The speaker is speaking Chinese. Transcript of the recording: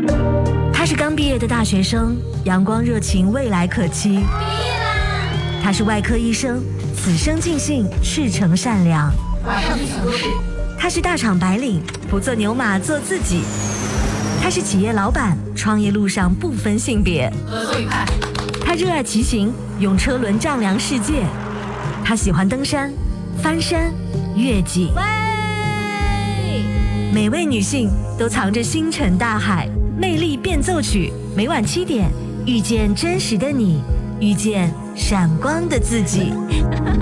他是刚毕业的大学生，阳光热情，未来可期。毕业啦！他是外科医生，此生尽兴，赤诚善良。 晚上去小都市。 他是大厂白领，不做牛马，做自己。他是企业老板，创业路上不分性别。 合作愉快。 他热爱骑行，用车轮丈量世界。他喜欢登山、翻山、越岭。每位女性都藏着星辰大海，魅力变奏曲。每晚7点，遇见真实的你，遇见闪光的自己。